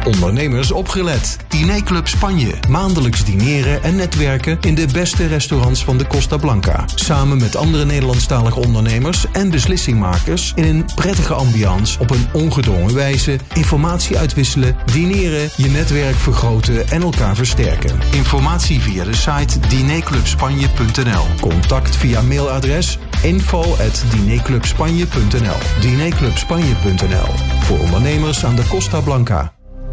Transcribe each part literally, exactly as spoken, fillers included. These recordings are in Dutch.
Ondernemers opgelet. Dinerclub Spanje. Maandelijks dineren en netwerken in de beste restaurants van de Costa Blanca. Samen met andere Nederlandstalige ondernemers en beslissingmakers in een prettige ambiance op een ongedwongen wijze. Informatie uitwisselen, dineren, je netwerk vergroten en elkaar versterken. Informatie via de site dinerclub spanje punt n l. Contact via mailadres info at dinerclub spanje punt n l. dinerclub spanje punt n l. Voor ondernemers aan de Costa Blanca.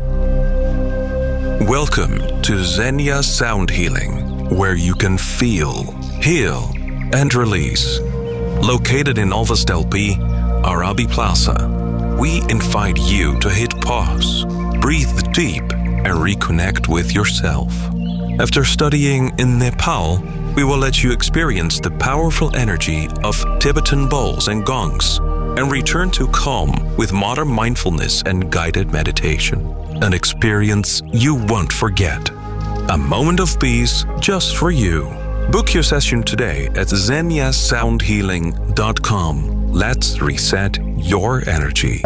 Welcome to Xenia Sound Healing, where you can feel, heal, and release. Located in Alvas del Pi, Arabi Plaza, we invite you to hit pause, breathe deep, and reconnect with yourself. After studying in Nepal, we will let you experience the powerful energy of Tibetan bowls and gongs and return to calm with modern mindfulness and guided meditation. An experience you won't forget. A moment of peace just for you. Book your session today at xenia sound healing dot com. Let's reset your energy.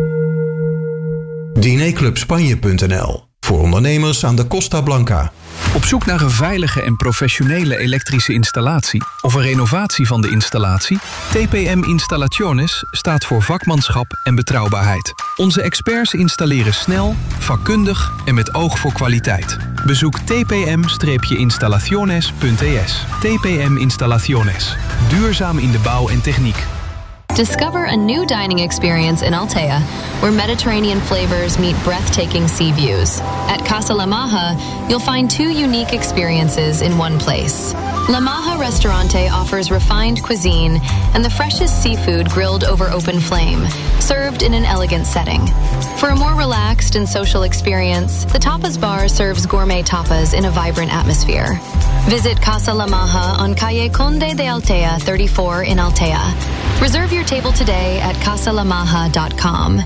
dinerclub spanje punt n l. Voor ondernemers aan de Costa Blanca. Op zoek naar een veilige en professionele elektrische installatie of een renovatie van de installatie? T P M Installaciones staat voor vakmanschap en betrouwbaarheid. Onze experts installeren snel, vakkundig en met oog voor kwaliteit. Bezoek t p m installaciones punt e s. T P M Installaciones. Duurzaam in de bouw en techniek. Discover a new dining experience in Altea, where Mediterranean flavors meet breathtaking sea views. At Casa La Maja, you'll find two unique experiences in one place. La Maja Restaurante offers refined cuisine and the freshest seafood grilled over open flame, served in an elegant setting. For a more relaxed and social experience, the Tapas Bar serves gourmet tapas in a vibrant atmosphere. Visit Casa La Maja on Calle Conde de Altea thirty-four in Altea. Reserve your table today at casa la maja dot com.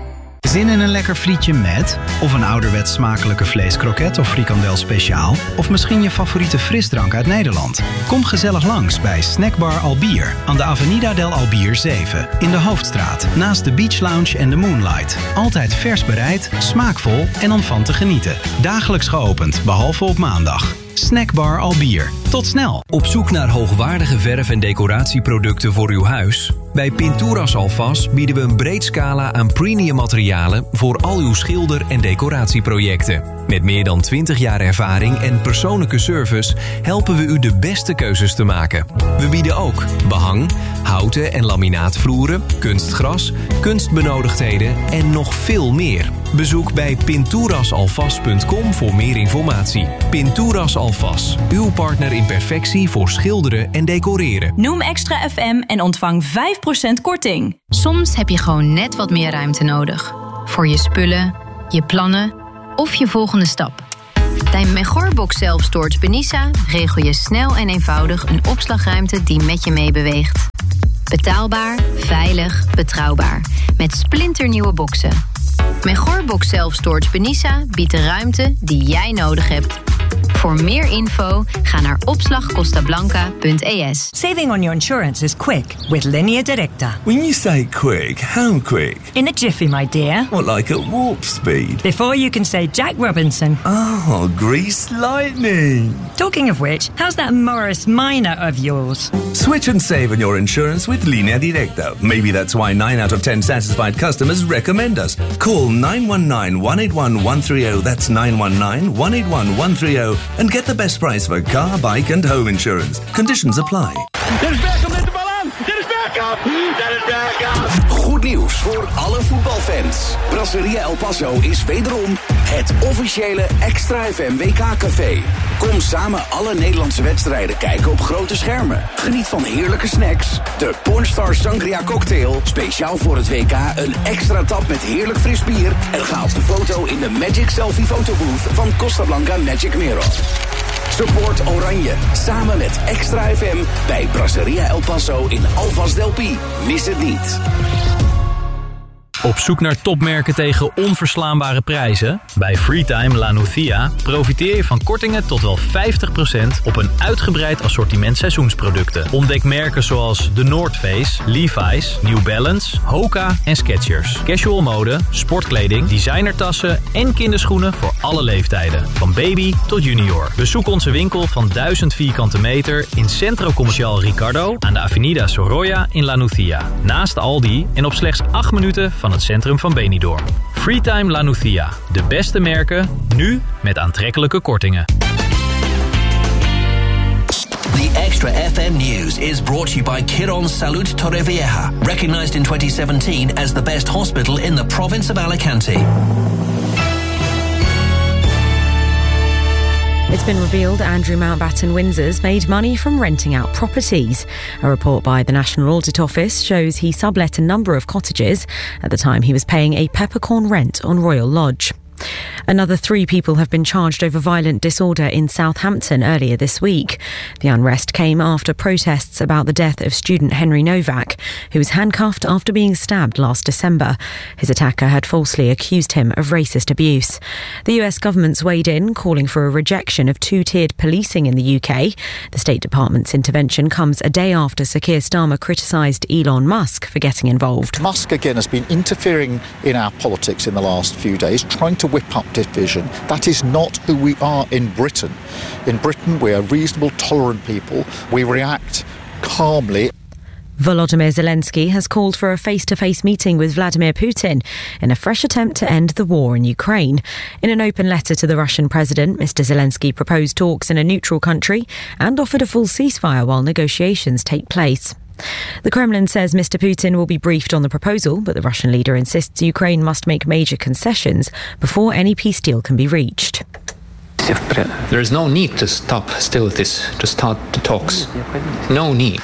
Zin in een lekker frietje met? Of een ouderwets smakelijke vleeskroket of frikandel speciaal? Of misschien je favoriete frisdrank uit Nederland? Kom gezellig langs bij Snackbar Albier aan de Avenida del Albier zeven in de Hoofdstraat, naast de Beach Lounge en de Moonlight. Altijd vers bereid, smaakvol en om van te genieten. Dagelijks geopend, behalve op maandag. Snackbar Albier. Tot snel! Op zoek naar hoogwaardige verf- en decoratieproducten voor uw huis? Bij Pinturas Alvas bieden we een breed scala aan premium materialen voor al uw schilder- en decoratieprojecten. Met meer dan twintig jaar ervaring en persoonlijke service helpen we u de beste keuzes te maken. We bieden ook behang, houten en laminaatvloeren, kunstgras, kunstbenodigdheden en nog veel meer. Bezoek bij pinturas alvas punt com voor meer informatie. Pinturas Alvas, uw partner in perfectie voor schilderen en decoreren. Noem Extra F M en ontvang vijf procent korting. Soms heb je gewoon net wat meer ruimte nodig. Voor je spullen, je plannen of je volgende stap. Bij Megorbox Self Storage Benissa regel je snel en eenvoudig een opslagruimte die met je meebeweegt. Betaalbaar, veilig, betrouwbaar. Met splinternieuwe boxen. Megorbox Self Storage Benissa biedt de ruimte die jij nodig hebt. Voor meer info ga naar opslag costa blanca punt e s. Saving on your insurance is quick with Linea Directa. When you say quick, how quick? In a jiffy, my dear. What, like at warp speed? Before you can say Jack Robinson. Oh, grease lightning. Talking of which, how's that Morris Minor of yours? Switch and save on your insurance with Linea Directa. Maybe that's why nine out of ten satisfied customers recommend us. Call nine one nine, one eight one, one three zero. That's nine one nine, one eight one, one three zero. And get the best price for car, bike and home insurance. Conditions apply. Dennis Bergkamp met de bal aan. Dennis Bergkamp. Dennis Bergkamp. Goed nieuws voor alle voetbalfans. Brasseria El Paso is wederom het officiële Extra F M W K-café. Kom samen alle Nederlandse wedstrijden kijken op grote schermen. Geniet van heerlijke snacks. De Pornstar Sangria Cocktail. Speciaal voor het W K een extra tap met heerlijk fris bier. En ga op de foto in de Magic Selfie Fotobooth van Costa Blanca Magic Mirror. Support Oranje, samen met Extra F M bij Brasseria El Paso in Alvas del Pi. Mis het niet. Op zoek naar topmerken tegen onverslaanbare prijzen? Bij Freetime La Nucia profiteer je van kortingen tot wel vijftig procent op een uitgebreid assortiment seizoensproducten. Ontdek merken zoals de North Face, Levi's, New Balance, Hoka en Skechers. Casual mode, sportkleding, designertassen en kinderschoenen voor alle leeftijden. Van baby tot junior. Bezoek onze winkel van duizend vierkante meter in Centro Comercial Ricardo aan de Avenida Sorolla in La Nucia. Naast Aldi en op slechts acht minuten van het centrum van Benidorm. Freetime La Nucia. De beste merken, nu met aantrekkelijke kortingen. The Extra F M News is brought to you by Quirón Salud Torrevieja, recognized in twenty seventeen as the best hospital in the province of Alicante. It's been revealed Andrew Mountbatten Windsor's made money from renting out properties. A report by the National Audit Office shows he sublet a number of cottages at the time he was paying a peppercorn rent on Royal Lodge. Another three people have been charged over violent disorder in Southampton earlier this week. The unrest came after protests about the death of student Henry Novak, who was handcuffed after being stabbed last December. His attacker had falsely accused him of racist abuse. The U S government's weighed in, calling for a rejection of two-tiered policing in the U K. The State Department's intervention comes a day after Sir Keir Starmer criticised Elon Musk for getting involved. Musk, again, has been interfering in our politics in the last few days, trying to whip up division. That is not who we are in Britain. In Britain, we are reasonable, tolerant people. We react calmly. Volodymyr Zelensky has called for a face-to-face meeting with Vladimir Putin in a fresh attempt to end the war in Ukraine. In an open letter to the Russian president, Mister Zelensky proposed talks in a neutral country and offered a full ceasefire while negotiations take place. The Kremlin says Mister Putin will be briefed on the proposal, but the Russian leader insists Ukraine must make major concessions before any peace deal can be reached. There is no need to stop hostilities, to start the talks. No need.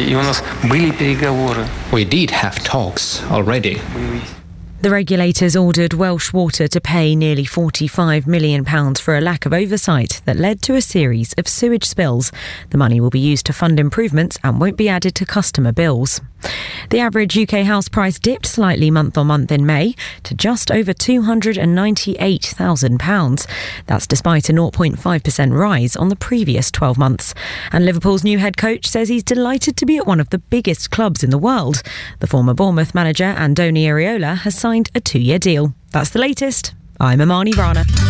We did have talks already. The regulators ordered Welsh Water to pay nearly forty-five million pounds for a lack of oversight that led to a series of sewage spills. The money will be used to fund improvements and won't be added to customer bills. The average U K house price dipped slightly month on month in May to just over two hundred ninety-eight thousand pounds. That's despite a zero point five percent rise on the previous twelve months. And Liverpool's new head coach says he's delighted to be at one of the biggest clubs in the world. The former Bournemouth manager Andoni Iraola has signed a two-year deal. That's the latest. I'm Amani Rana.